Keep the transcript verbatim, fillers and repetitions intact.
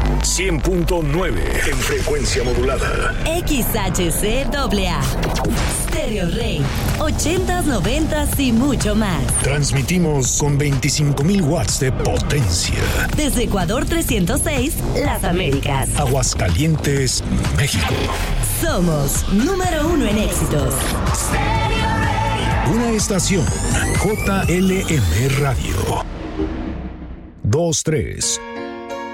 cien punto nueve en frecuencia modulada. X H C A A. Stereo Rey. ochentas, noventas y mucho más. Transmitimos con veinticinco mil watts de potencia. Desde Ecuador trescientos seis, Las Américas. Aguascalientes, México. Somos número uno en éxitos. Una estación J L M Radio. dos tres